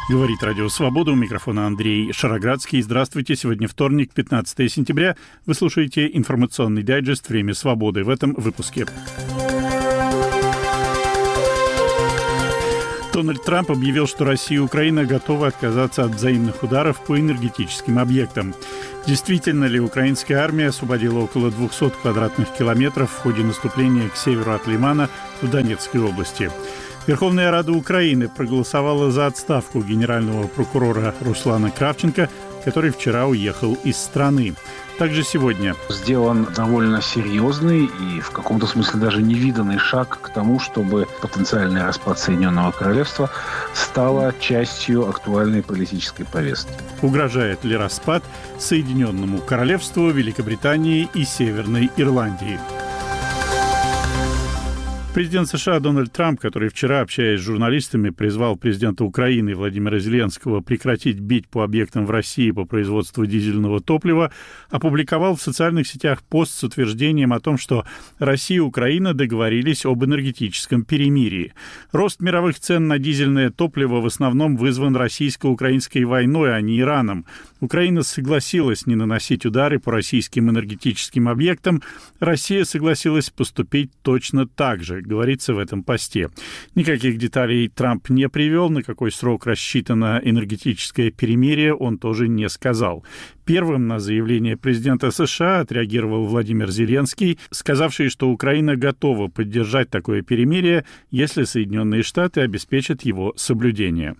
Говорит Радио Свобода, у микрофона Андрей Шароградский. Здравствуйте, сегодня вторник, 15 сентября. Вы слушаете информационный дайджест «Время свободы» в этом выпуске. Дональд Трамп объявил, что Россия и Украина готовы отказаться от взаимных ударов по энергетическим объектам. Действительно ли украинская армия освободила около 200 квадратных километров в ходе наступления к северу от Лимана в Донецкой области? Верховная Рада Украины проголосовала за отставку генерального прокурора Руслана Кравченко, который вчера уехал из страны. Также сегодня сделан довольно серьезный и в каком-то смысле даже невиданный шаг к тому, чтобы потенциальный распад Соединенного Королевства стало частью актуальной политической повестки. Угрожает ли распад Соединенному Королевству, Великобритании и Северной Ирландии? Президент США Дональд Трамп, который вчера, общаясь с журналистами, призвал президента Украины Владимира Зеленского прекратить бить по объектам в России по производству дизельного топлива, опубликовал в социальных сетях пост с утверждением о том, что Россия и Украина договорились об энергетическом перемирии. Рост мировых цен на дизельное топливо в основном вызван российско-украинской войной, а не Ираном. Украина согласилась не наносить удары по российским энергетическим объектам. Россия согласилась поступить точно так же, говорится в этом посте. Никаких деталей Трамп не привел, на какой срок рассчитано энергетическое перемирие, он тоже не сказал. Первым на заявление президента США отреагировал Владимир Зеленский, сказавший, что Украина готова поддержать такое перемирие, если Соединенные Штаты обеспечат его соблюдение.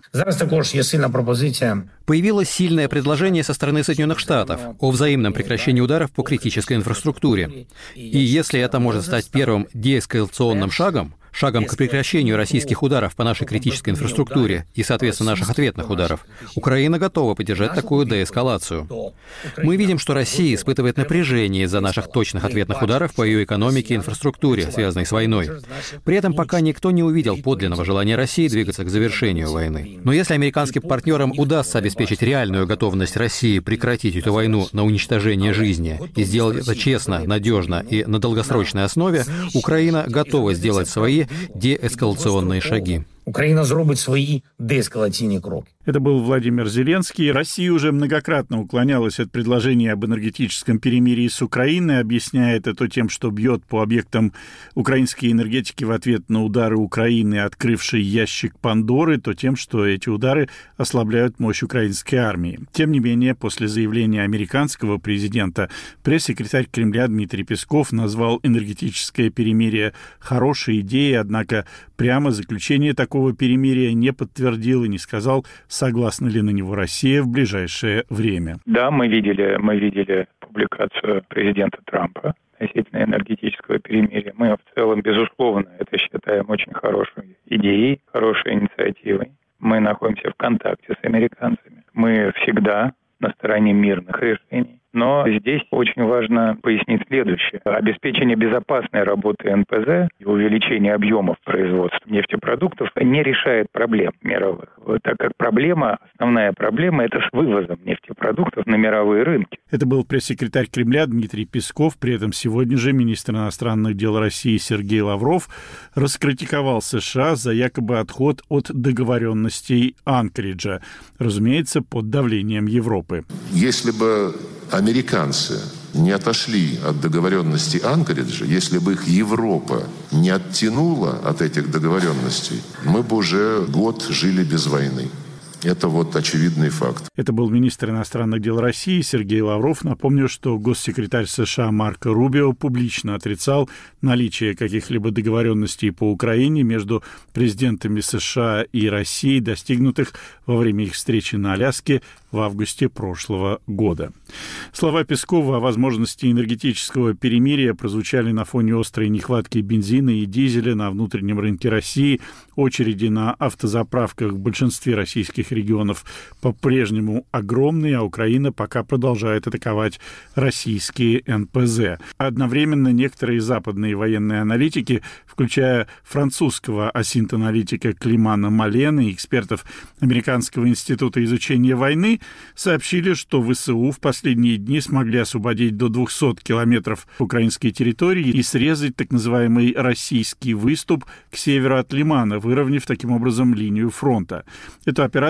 Появилось сильное предложение со стороны Соединенных Штатов о взаимном прекращении ударов по критической инфраструктуре. И если это может стать первым деэскалационным шагом к прекращению российских ударов по нашей критической инфраструктуре и, соответственно, наших ответных ударов, Украина готова поддержать такую деэскалацию. Мы видим, что Россия испытывает напряжение из-за наших точных ответных ударов по ее экономике и инфраструктуре, связанной с войной. При этом пока никто не увидел подлинного желания России двигаться к завершению войны. Но если американским партнерам удастся обеспечить реальную готовность России прекратить эту войну на уничтожение жизни и сделать это честно, надежно и на долгосрочной основе, Украина готова сделать свои деэскалационные шаги. Украина зробить свои деэскалаційні кроки. Это был Владимир Зеленский. Россия уже многократно уклонялась от предложения об энергетическом перемирии с Украиной, объясняя это то тем, что бьет по объектам украинской энергетики в ответ на удары Украины, открывшей ящик Пандоры, то тем, что эти удары ослабляют мощь украинской армии. Тем не менее, после заявления американского президента, пресс-секретарь Кремля Дмитрий Песков назвал энергетическое перемирие хорошей идеей, однако прямо заключение такого перемирия не подтвердил и не сказал, согласна ли на него Россия в ближайшее время. Да, мы видели публикацию президента Трампа относительно энергетического перемирия. Мы в целом, безусловно, это считаем очень хорошей идеей, хорошей инициативой. Мы находимся в контакте с американцами. Мы всегда на стороне мирных решений. Но здесь очень важно пояснить следующее. Обеспечение безопасной работы НПЗ и увеличение объемов производства нефтепродуктов не решает проблем мировых, так как основная проблема – это с вывозом нефтепродуктов на мировые рынки. Это был пресс-секретарь Кремля Дмитрий Песков. При этом сегодня же министр иностранных дел России Сергей Лавров раскритиковал США за якобы отход от договоренностей Анкориджа, разумеется, под давлением Европы. Если бы американцы не отошли от договоренностей Анкориджа, если бы их Европа не оттянула от этих договоренностей, мы бы уже год жили без войны. Это очевидный факт. Это был министр иностранных дел России Сергей Лавров. Напомню, что госсекретарь США Марко Рубио публично отрицал наличие каких-либо договоренностей по Украине между президентами США и России, достигнутых во время их встречи на Аляске в августе прошлого года. Слова Пескова о возможности энергетического перемирия прозвучали на фоне острой нехватки бензина и дизеля на внутреннем рынке России. Очереди на автозаправках в большинстве российских регионов по-прежнему огромные, а Украина пока продолжает атаковать российские НПЗ. Одновременно некоторые западные военные аналитики, включая французского асинт-аналитика Климана Малена и экспертов Американского института изучения войны, сообщили, что ВСУ в последние дни смогли освободить до 200 километров украинской территории и срезать так называемый российский выступ к северу от Лимана, выровняв таким образом линию фронта. Эту операцию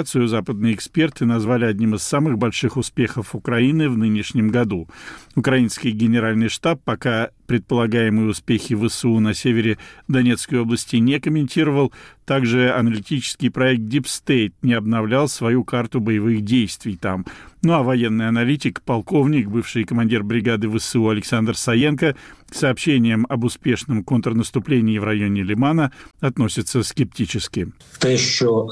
операцию западные эксперты назвали одним из самых больших успехов Украины в нынешнем году. Украинский генеральный штаб пока предполагаемые успехи ВСУ на севере Донецкой области не комментировал. Также аналитический проект Deep State не обновлял свою карту боевых действий там. Ну а военный аналитик, полковник, бывший командир бригады ВСУ Александр Саенко к сообщениям об успешном контрнаступлении в районе Лимана относится скептически. То, что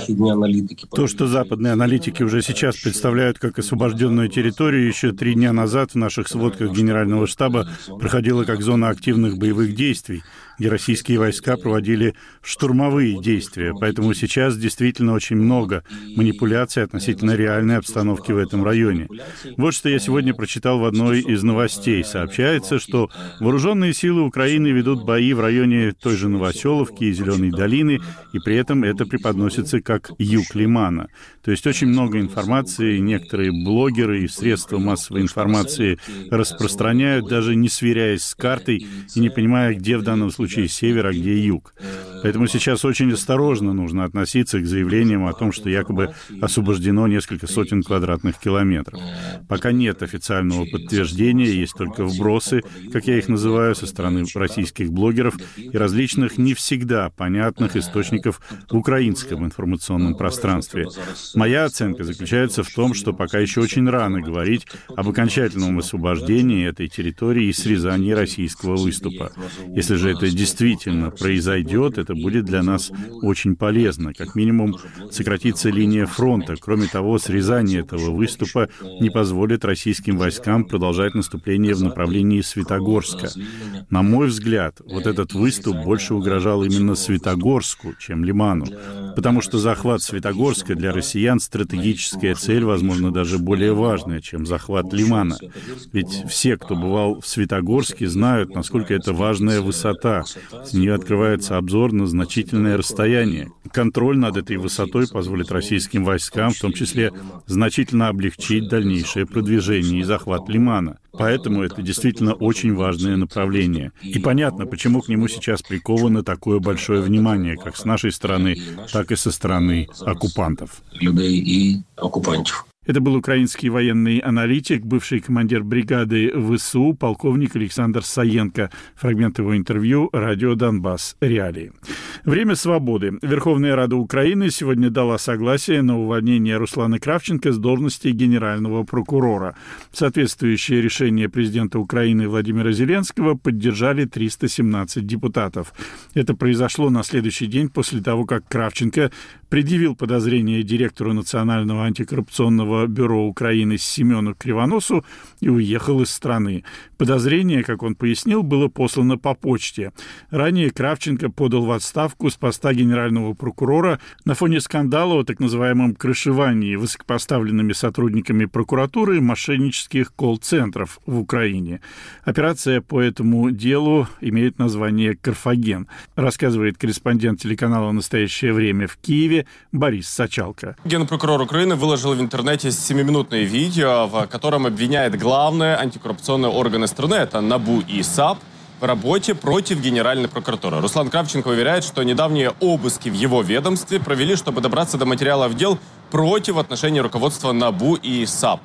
западные аналитики уже сейчас представляют как освобожденную территорию, еще 3 дня назад в наших сводках Генерального штаба проходила как зона активных боевых действий, где российские войска проводили штурмовые действия. Поэтому сейчас действительно очень много манипуляций относительно реальной обстановки в этом районе. Вот что я сегодня прочитал в одной из новостей. Сообщается, что вооруженные силы Украины ведут бои в районе той же Новоселовки и Зеленой долины, и при этом это преподносится как юг Лимана. То есть очень много информации, некоторые блогеры и средства массовой информации распространяют, даже не сверяясь с картой и не понимая, где в данном случае север, а где юг. Поэтому сейчас очень осторожно нужно относиться к заявлениям о том, что якобы освобождено несколько сотен квадратных километров. Пока нет официального подтверждения, есть только вбросы, как я их называю, со стороны российских блогеров и различных не всегда понятных источников в украинском информационном пространстве. Моя оценка заключается в том, что пока еще очень рано говорить об окончательном освобождении этой территории и срезании российского выступа. Если же это действительно произойдет, это будет для нас очень полезно. Как минимум, сократится линия фронта. Кроме того, срезание этого выступа не позволит российским войскам продолжать наступление в направлении Светогорска. На мой взгляд, вот этот выступ больше угрожал именно Светогорску, чем Лиману. Потому что захват Светогорска для россиян стратегическая цель, возможно, даже более важная, чем захват Лимана. Ведь все, кто бывал в Светогорске, знают, насколько это важная высота. С нее открывается обзор на значительное расстояние. Контроль над этой высотой позволит российским войскам, в том числе, значительно облегчить дальнейшее продвижение и захват Лимана. Поэтому это действительно очень важное направление. И понятно, почему к нему сейчас приковано такое большое внимание, как с нашей стороны, так и со стороны оккупантов. Людей и оккупантов. Это был украинский военный аналитик, бывший командир бригады ВСУ, полковник Александр Саенко. Фрагмент его интервью «Радио Донбасс. Реалии». Время свободы. Верховная Рада Украины сегодня дала согласие на увольнение Руслана Кравченко с должности генерального прокурора. Соответствующее решение президента Украины Владимира Зеленского поддержали 317 депутатов. Это произошло на следующий день после того, как Кравченко предъявил подозрение директору Национального антикоррупционного бюро Украины Семену Кривоносу и уехал из страны. Подозрение, как он пояснил, было послано по почте. Ранее Кравченко подал в отставку с поста генерального прокурора на фоне скандала о так называемом крышевании высокопоставленными сотрудниками прокуратуры мошеннических колл-центров в Украине. Операция по этому делу имеет название «Карфаген», рассказывает корреспондент телеканала «Настоящее время» в Киеве Борис Сачалко. Генпрокурор Украины выложил в интернете 7-минутное видео, в котором обвиняет главные антикоррупционные органы страны, это НАБУ и САП, в работе против Генеральной прокуратуры. Руслан Кравченко уверяет, что недавние обыски в его ведомстве провели, чтобы добраться до материалов дел против отношений руководства НАБУ и САП.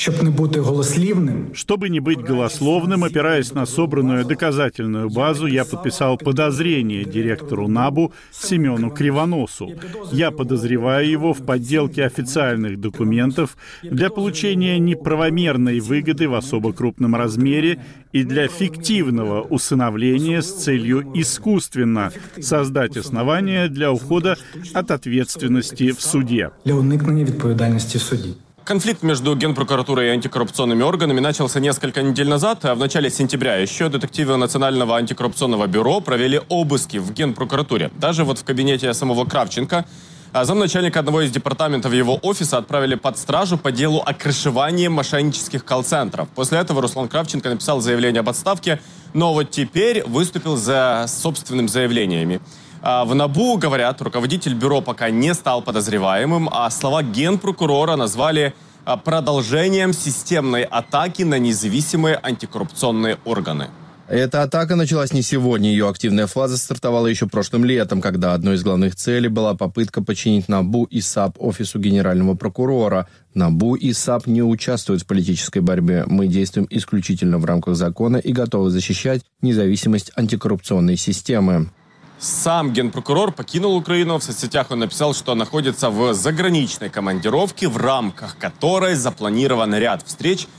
Чтобы не быть голословным, опираясь на собранную доказательную базу, я подписал подозрение директору НАБУ Семену Кривоносу. Я подозреваю его в подделке официальных документов для получения неправомерной выгоды в особо крупном размере и для фиктивного усыновления с целью искусственно создать основания для ухода от ответственности в суде. Для уникнення відповідальності в суді. Конфликт между Генпрокуратурой и антикоррупционными органами начался несколько недель назад. В начале сентября еще детективы Национального антикоррупционного бюро провели обыски в Генпрокуратуре. Даже вот в кабинете самого Кравченко замначальника одного из департаментов его офиса отправили под стражу по делу о крышевании мошеннических колл-центров. После этого Руслан Кравченко написал заявление об отставке, но вот теперь выступил за собственными заявлениями. В НАБУ, говорят, руководитель бюро пока не стал подозреваемым, а слова генпрокурора назвали продолжением системной атаки на независимые антикоррупционные органы. Эта атака началась не сегодня. Ее активная фаза стартовала еще прошлым летом, когда одной из главных целей была попытка подчинить НАБУ и САП офису генерального прокурора. НАБУ и САП не участвуют в политической борьбе. Мы действуем исключительно в рамках закона и готовы защищать независимость антикоррупционной системы. Сам генпрокурор покинул Украину. В соцсетях он написал, что находится в заграничной командировке, в рамках которой запланирован ряд встреч